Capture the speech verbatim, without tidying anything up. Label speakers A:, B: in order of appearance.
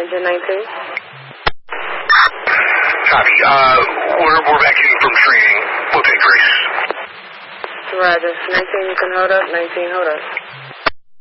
A: engine nineteen.
B: Copy. Uh, we're, we're back in from training. We'll take Grace.
A: Roger. nineteen, you can hold up. nineteen, hold up.